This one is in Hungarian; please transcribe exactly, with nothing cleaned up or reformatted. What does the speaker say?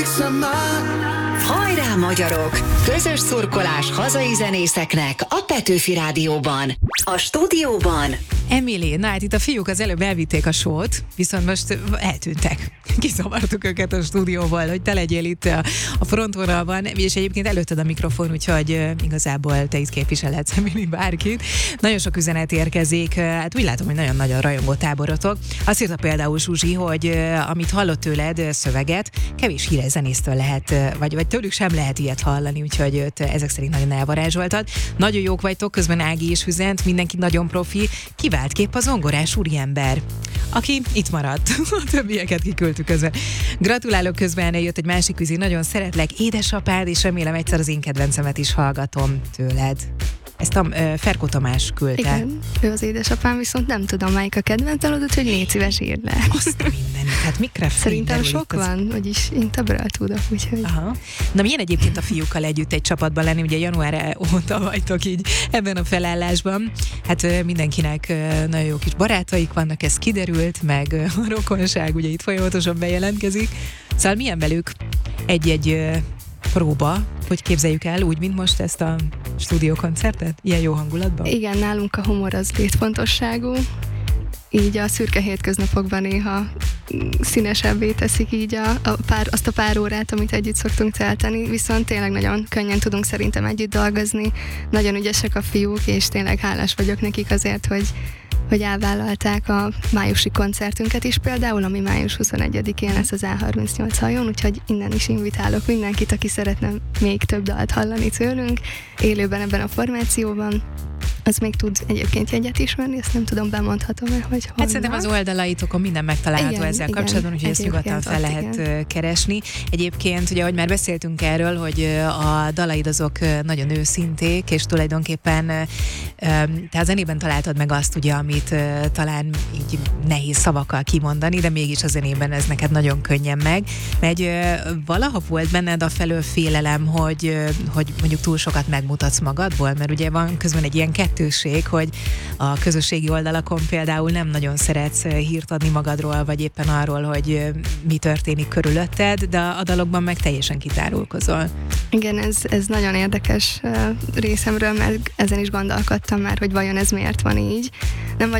emlékszem már. Hajrá magyarok! Közös szurkolás hazai zenészeknek a Petőfi Rádióban. A stúdióban Emily, na hát itt a fiúk az előbb elvitték a sót, viszont most eltűntek. Kizavartuk őket a stúdióval, hogy te legyél itt a frontvonalban, és egyébként előtted a mikrofon, úgyhogy igazából te itt képviselhetsz, Emily, bárkit. Nagyon sok üzenet érkezik, hát úgy látom, hogy nagyon nagy a rajongó táborotok. Azt írta például Zsuzsi, hogy amit hallott tőled szöveget, kevés híres zenésztől lehet, vagy, vagy tőlük sem lehet ilyet hallani, úgyhogy őt ezek szerint nagyon elvarázsoltad. Nagyon jók vagytok, közben Ági is üzent, mindenki nagyon profi, kivált kép a zongorás úriember, aki itt maradt. A többieket kiküldtük közben. Gratulálok, közben jött egy másik üzi, nagyon szeretlek, édesapád, és remélem egyszer az én kedvencemet is hallgatom tőled. Ezt a uh, Ferkó Tamás küldte. Igen, ő az édesapám, viszont nem tudom, melyik a kedvencem, úgyhogy légy szíves, írd le. Azt a mindenit, hát mikre Szerintem sok az... van, vagyis én többről tudok, úgyhogy... Aha. Na milyen egyébként a fiúkkal együtt egy csapatban lenni, ugye január óta vagytok így ebben a felállásban. Hát mindenkinek nagyon jó kis barátaik vannak, ez kiderült, meg a rokonság ugye itt folyamatosan bejelentkezik. Szóval milyen velük egy-egy próba, hogy képzeljük el úgy, mint most ezt a stúdiókoncertet? Ilyen jó hangulatban? Igen, nálunk a humor az létfontosságú. Így a szürke hétköznapokban néha színesebbé teszik így a, a pár, azt a pár órát, amit együtt szoktunk tölteni, viszont tényleg nagyon könnyen tudunk szerintem együtt dolgozni. Nagyon ügyesek a fiúk, és tényleg hálás vagyok nekik azért, hogy hogy elvállalták a májusi koncertünket is például, ami május huszonegyedikén lesz az á harmincnyolc hajón, úgyhogy innen is invitálok mindenkit, aki szeretne még több dalt hallani tőlünk, élőben ebben a formációban. Az még tud egyébként jegyet is venni, ezt nem tudom, bemondhatom-e, hogy honnan. Hát szerintem az oldalaitokon minden megtalálható igen, ezzel igen, kapcsolatban, úgyhogy ezt nyugodtan fel lehet igen. keresni. Egyébként, ugye, ahogy már beszéltünk erről, hogy a dalaid azok nagyon őszinték, és tulajdonképpen te a zenében találtad meg azt, ugye, amit talán így nehéz szavakkal kimondani, de mégis a zenében ez neked nagyon könnyen meg. Mert valaha volt benned a felől félelem, hogy, hogy mondjuk túl sokat megmutatsz magadból, mert ugye van közben egy ilyen kettőség, hogy a közösségi oldalakon például nem nagyon szeretsz hírt adni magadról, vagy éppen arról, hogy mi történik körülötted, de a dalokban meg teljesen kitárulkozol. Igen, ez, ez nagyon érdekes részemről, mert ezen is gondolkodtam már, hogy vajon ez miért van így. Nem